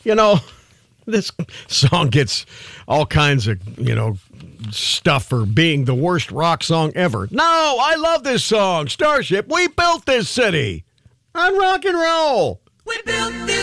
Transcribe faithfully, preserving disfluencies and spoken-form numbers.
You know, this song gets all kinds of, you know, stuff for being the worst rock song ever. No, I love this song. Starship, we built this city on rock and roll. We built this